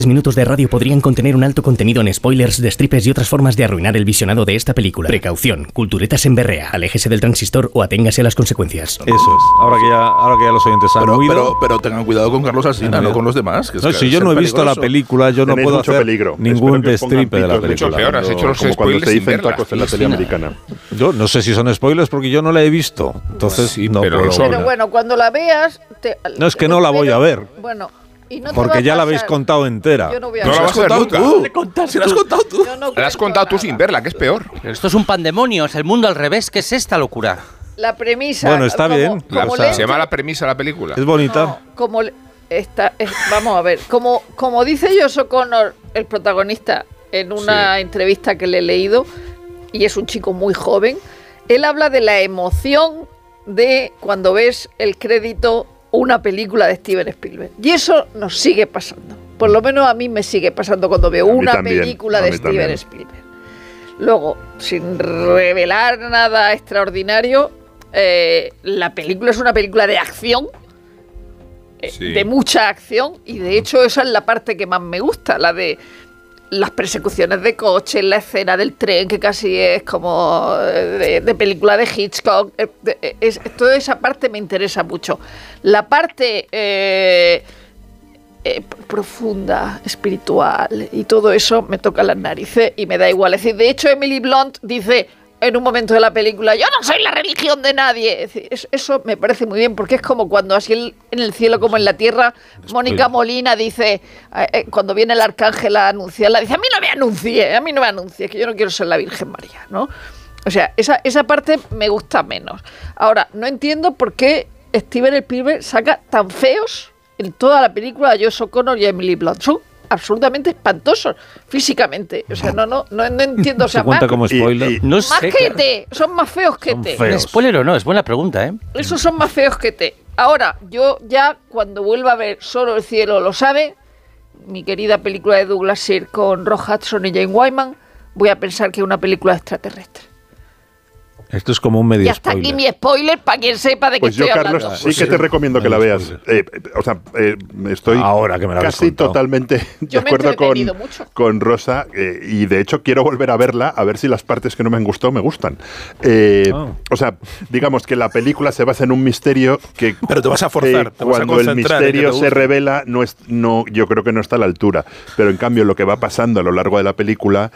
Minutos de radio podrían contener un alto contenido en spoilers, destripes y otras formas de arruinar el visionado de esta película. Precaución, culturetas en berrea, aléjese del transistor o aténgase a las consecuencias. Eso es, ahora que ya los oyentes han oído. Pero tengan cuidado con Carlos Alsina, no con los demás. Que no, si yo no he visto la película, yo no puedo hacer ningún destripe de la película. Peor, has hecho los como cuando spoilers te sin dicen verla. tacos en la tele americana. Yo no sé si son spoilers porque yo no la he visto. Entonces, Sí, no pero puedo. lo son. Pero bueno, cuando la veas... No, es que no la voy a ver. Bueno, y no te va Porque a ya la habéis pasar. contado entera. Yo no voy a No la ver. vas a ver nunca. Si la has contado tú. Yo no La has cuento contado tú nada. sin verla, que es peor. Esto es un pandemonio, es el mundo al revés. ¿Qué es esta locura? La premisa... Bueno, está bien. Como Se lento- llama la premisa de la película. Es bonita. No, como vamos a ver, como dice Josh O'Connor, el protagonista, en una entrevista que le he leído, y es un chico muy joven, él habla de la emoción de cuando ves el crédito una película de Steven Spielberg. Y eso nos sigue pasando. Por lo menos a mí me sigue pasando cuando veo A mí una también, película a de mí Steven también. Spielberg. Luego, sin revelar nada extraordinario, la película es una película de acción, Sí. de mucha acción, y de hecho esa es la parte que más me gusta, la de las persecuciones de coches, la escena del tren, que casi es como de película de Hitchcock. Toda esa parte me interesa mucho. La parte profunda, espiritual y todo eso me toca las narices y me da igual. Es decir, de hecho Emily Blunt dice en un momento de la película: yo no soy la religión de nadie. Es decir, eso me parece muy bien, porque es como cuando así en el cielo como en la tierra, Mónica Molina dice, cuando viene el arcángel a anunciarla, dice: a mí no me anuncie, que yo no quiero ser la Virgen María, ¿no? O sea, esa parte me gusta menos. Ahora, no entiendo por qué Steven Spielberg saca tan feos en toda la película a Josh O'Connor y a Emily Blunt. Son absolutamente espantosos físicamente. O sea, no entiendo. O sea, ¿Se cuenta más, como spoiler? No más sé. que te. Son más feos que Son te. feos. ¿Spoiler o no? Es buena pregunta, ¿eh? Esos son más feos que te. Ahora, yo ya cuando vuelva a ver Solo el cielo lo sabe, mi querida película de Douglas Sirk con Rock Hudson y Jane Wyman, voy a pensar que es una película extraterrestre. Esto es como un medio Y hasta spoiler. aquí mi spoiler para quien sepa de qué Pues yo, estoy Carlos, hablando. sí que te recomiendo que la veas. Estoy Ahora que me lo habéis casi contado. totalmente de Yo me he acuerdo entretenido mucho. con Rosa, y de hecho quiero volver a verla, a ver si las partes que no me han gustado me gustan. O sea, digamos que la película se basa en un misterio que... Pero te vas a forzar, te vas a cuando el concentrar en que te misterio se guste. revela, yo creo que no está a la altura. Pero en cambio lo que va pasando a lo largo de la película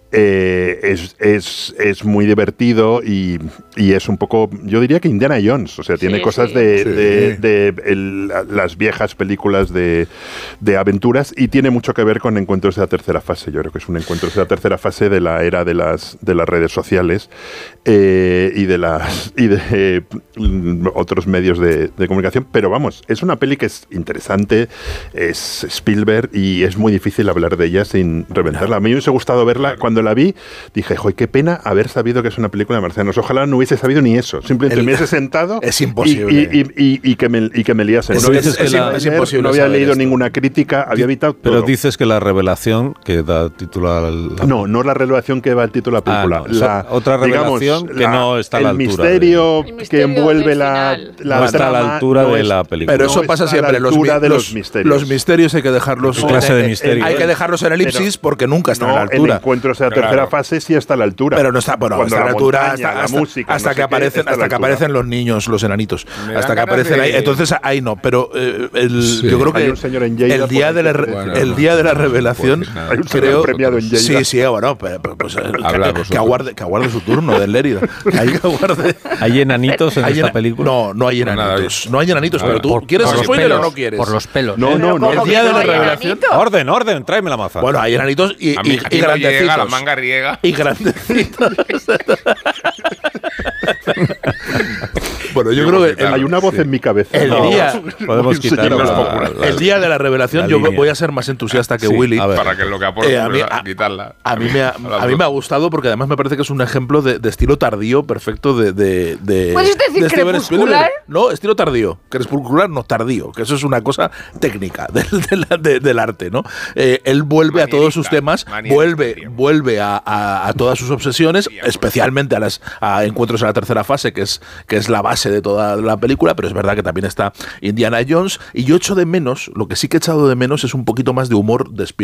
es muy divertido y es un poco, yo diría que Indiana Jones, o sea, tiene Sí, cosas sí. de las viejas películas de aventuras, y tiene mucho que ver con Encuentros de la tercera fase. Yo creo que es un Encuentros de la tercera fase de la era de las redes sociales y de otros medios de comunicación. Pero vamos, es una peli que es interesante, es Spielberg, y es muy difícil hablar de ella sin reventarla. A mí me hubiese gustado verla. Cuando la vi, dije: ¡joder, qué pena haber sabido que es una película de marcianos! Ojalá no hubiese sabido ni eso. Simplemente me hubiese sentado Es imposible. y que me liasen. Pero dices que es imposible no había saber leído esto. ninguna crítica, había evitado Pero todo. dices que la revelación que da título al... No es la revelación que va el título de la película. no, es otra revelación que no está a la altura El misterio El que misterio envuelve del la final. No está a la trama altura no de es- la película. Pero eso No pasa está a la siempre. altura de los misterios. Los misterios hay que dejarlos. ¿Qué clase de misterio? Hay que dejarlos en elipsis porque nunca están a la el altura. encuentro de la tercera Claro. fase sí está a la altura. Pero no está, bueno, Cuando está a la la altura montaña, la hasta, música, hasta no que sé qué, aparecen, está a la hasta que altura. aparecen los niños, los enanitos. Me Hasta dan que ganas aparecen de- ahí. Entonces ahí no. Pero yo creo Hay que un señor en Lleida el día por de la ahí que- Bueno, el día de la revelación, pues nada. Hay un señor creo. premiado en Lleida. Sí, bueno, pero pues, Habla vosotros. que aguarde su turno del Lérida. Ahí que aguarde. ¿Hay enanitos en Hay esta ena- película? No hay Pues nada, enanitos. No hay enanitos, A pero ver, tú ¿quieres por los spoiler o pelos, no quieres? Por los pelos. No, Pero ¿cómo el que día de no la hay revelación. enanitos? Orden, tráeme la maza. Bueno, hay enanitos y A mí no llega, grandecitos. la manga riega. Y grandecitos. Bueno, yo creo que Hay una voz en mi cabeza. el No, día- Podemos quitar el día de la revelación la yo línea. voy a ser más entusiasta que Sí, Willy. a ver. Para que lo que aporte, A mí- quitarla. A mí me ha gustado porque además me parece que es un ejemplo de estilo tardío perfecto de ¿Puedes decir de Steven crepuscular? Spielberg. No, estilo tardío. Crepuscular no, tardío. Que eso es una cosa técnica del arte, ¿no? Él vuelve a todos sus temas, vuelve a todas sus obsesiones, especialmente a Encuentros en la tercera fase, que es la base base de toda la película, pero es verdad que también está Indiana Jones, y yo echo de menos, lo que sí que he echado de menos es un poquito más de humor de